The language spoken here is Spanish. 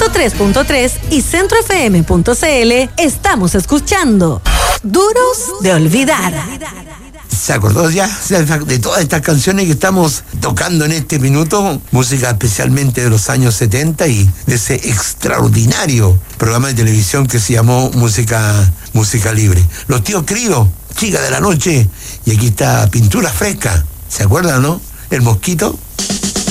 103.3 y centrofm.cl estamos escuchando Duros de Olvidar. ¿Se acordó ya de todas estas canciones que estamos tocando en este minuto? Música especialmente de los años 70 y de ese extraordinario programa de televisión que se llamó Música Libre. Los Tíos Críos, Chica de la Noche, y aquí está Pintura Fresca. ¿Se acuerdan, no? El Mosquito.